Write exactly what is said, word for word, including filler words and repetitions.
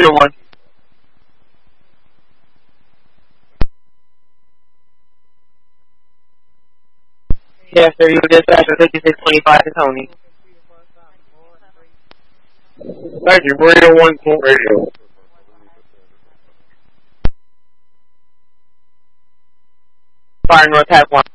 Unit one. Yes, sir. You dispatch for fifty-six twenty-five to Tony. Thank you. Radio one, Cool Radio. Fire North Half one.